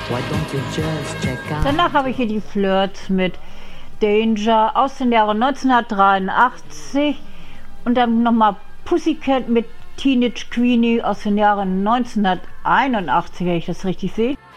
Danach habe ich hier die Flirts mit Danger aus den Jahren 1983 und dann nochmal Pussycat mit Teenage Queenie aus den Jahren 1981, wenn ich das richtig sehe.